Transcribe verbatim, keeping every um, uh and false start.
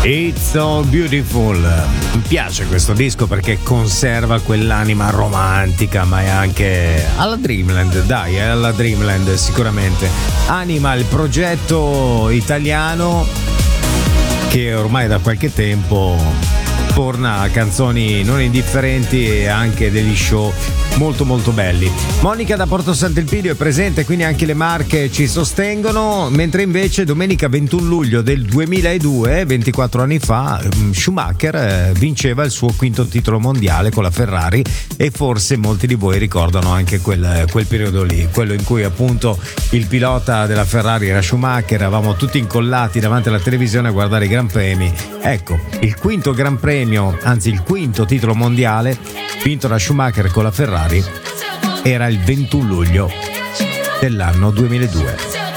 It's So Beautiful. Mi piace questo disco perché conserva quell'anima romantica, ma è anche alla Dreamland, dai, è alla Dreamland sicuramente. Anima il progetto italiano che ormai da qualche tempo torna a canzoni non indifferenti e anche degli show molto molto belli. Monica da Porto Sant'Elpidio è presente, quindi anche le Marche ci sostengono, mentre invece domenica ventuno luglio del duemiladue, ventiquattro anni fa, Schumacher vinceva il suo quinto titolo mondiale con la Ferrari e forse molti di voi ricordano anche quel, quel periodo lì, quello in cui appunto il pilota della Ferrari era Schumacher, eravamo tutti incollati davanti alla televisione a guardare i Gran Premi. Ecco, il quinto Gran Premio, anzi il quinto titolo mondiale vinto da Schumacher con la Ferrari era il ventuno luglio dell'anno duemiladue.